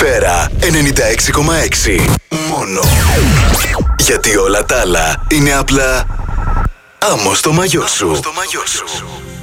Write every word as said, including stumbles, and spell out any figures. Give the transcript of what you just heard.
Σφαίρα ενενήντα έξι κόμμα έξι. Μόνο. Γιατί όλα τα άλλα είναι απλά άμμο στο μαγιό σου.